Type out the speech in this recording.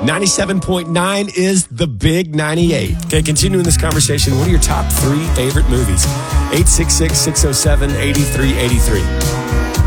97.9 is the Big 98. Okay, continuing this conversation, what are your top 3 favorite movies? 866-607-8383.